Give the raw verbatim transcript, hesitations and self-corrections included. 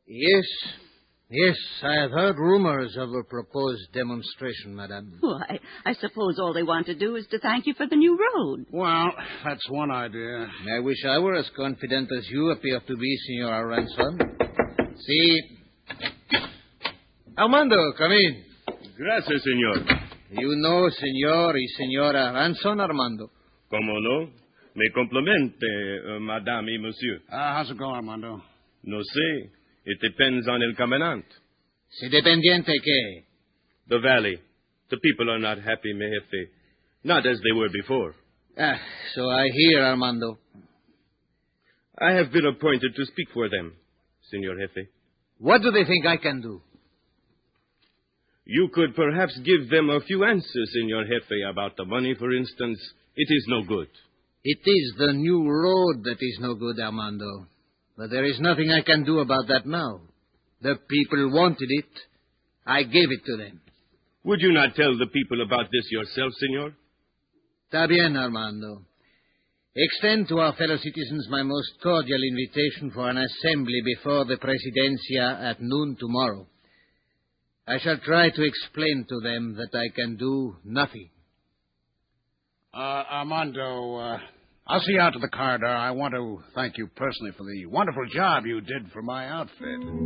Yes. Yes, I have heard rumors of a proposed demonstration, madame. Why, I suppose all they want to do is to thank you for the new road. Well, that's one idea. I wish I were as confident as you appear to be, Senora Ransom. See. Armando, come in. Gracias, señor. You know Senor y Senora Ransom, Armando? Como no? Me complimente, uh, madame y monsieur. Uh, how's it going, Armando? No sé. It depends on el commandant. Si dependiente qué? The valley. The people are not happy, mi jefe. Not as they were before. Ah, so I hear, Armando. I have been appointed to speak for them, Senor Jefe. What do they think I can do? You could perhaps give them a few answers, Senor Jefe, about the money, for instance. It is no good. It is the new road that is no good, Armando. But there is nothing I can do about that now. The people wanted it. I gave it to them. Would you not tell the people about this yourself, senor? Está bien, Armando. Extend to our fellow citizens my most cordial invitation for an assembly before the Presidencia at noon tomorrow. I shall try to explain to them that I can do nothing. Uh, Armando, uh, I'll see you out to the corridor. I want to thank you personally for the wonderful job you did for my outfit.